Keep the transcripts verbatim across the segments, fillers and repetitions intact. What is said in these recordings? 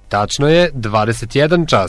Tačno je dvadeset jedan čas.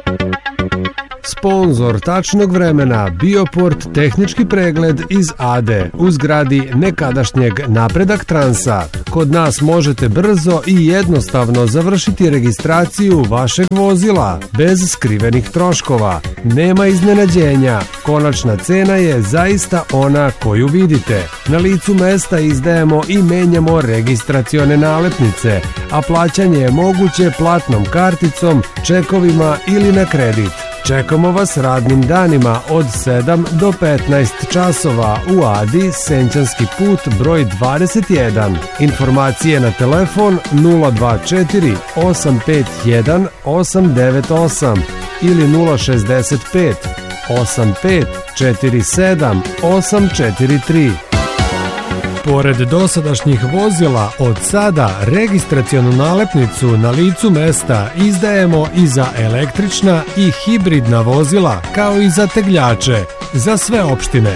Sponzor tačnog vremena Bioport tehnički pregled iz Ade u zgradi nekadašnjeg Napredak Transa. Kod nas možete brzo i jednostavno završiti registraciju vašeg vozila bez skrivenih troškova. Nema iznenađenja, konačna cena je zaista ona koju vidite. Na licu mesta izdajemo i menjamo registracione nalepnice, a plaćanje je moguće platnom karticom, čekovima ili na kredit. Čekamo vas radnim danima od sedam do petnaest časova u Adi, Senćanski put broj dvadeset jedan. Informacije na telefon nula dva četiri osam pet jedan osam devet osam ili nula šezdeset pet osam pet četiri sedam osam četiri tri. Pored dosadašnjih vozila, od sada registracionu nalepnicu na licu mesta izdajemo i za električna i hibridna vozila, kao i za tegljače, za sve opštine.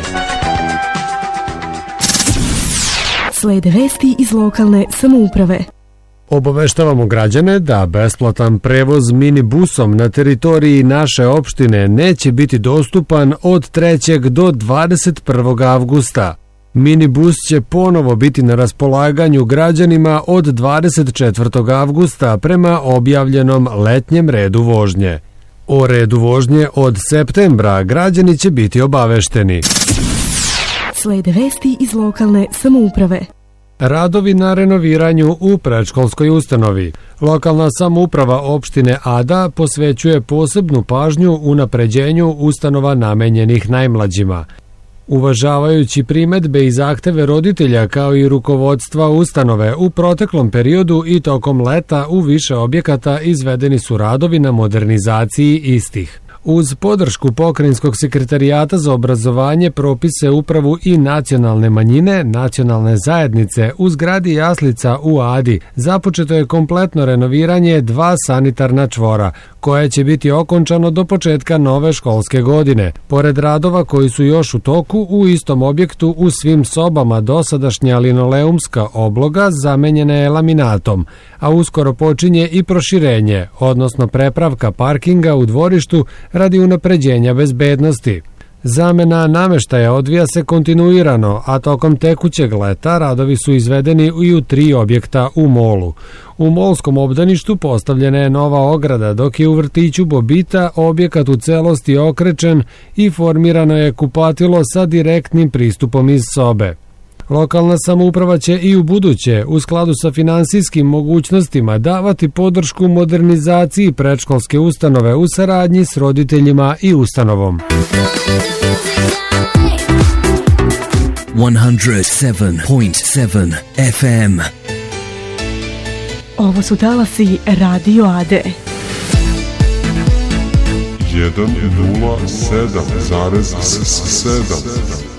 Slede vesti iz lokalne samouprave. Obaveštavamo građane da besplatan prevoz minibusom na teritoriji naše opštine neće biti dostupan od trećeg do dvadeset prvog avgusta. Minibus će ponovo biti na raspolaganju građanima od dvadeset četvrtog avgusta prema objavljenom letnjem redu vožnje. O redu vožnje od septembra građani će biti obavešteni. Slede vesti iz lokalne samouprave. Radovi na renoviranju u predškolskoj ustanovi. Lokalna samouprava opštine Ada posvećuje posebnu pažnju unapređenju ustanova namenjenih najmlađima. Uvažavajući primedbe i zahteve roditelja kao i rukovodstva ustanove, u proteklom periodu i tokom leta u više objekata izvedeni su radovi na modernizaciji istih. Uz podršku Pokrajinskog sekretarijata za obrazovanje, propise, upravu i nacionalne manjine, nacionalne zajednice u zgradi jaslica u Adi započeto je kompletno renoviranje dva sanitarna čvora, koje će biti okončano do početka nove školske godine. Pored radova koji su još u toku, u istom objektu u svim sobama dosadašnja linoleumska obloga zamenjena je laminatom, a uskoro počinje i proširenje, odnosno prepravka parkinga u dvorištu radi unapređenja bezbednosti. Zamena nameštaja odvija se kontinuirano, a tokom tekućeg leta radovi su izvedeni i u tri objekta u molu. U molskom obdaništu postavljena je nova ograda, dok je u vrtiću Bobita objekat u celosti okrečen i formirano je kupatilo sa direktnim pristupom iz sobe. Lokalna samouprava će i u buduće, u skladu sa finansijskim mogućnostima, davati podršku modernizaciji predškolske ustanove u saradnji s roditeljima i ustanovom. sto sedam zarez sedam F M. Ovo su talasi Radio Ade. sto sedam zarez sedam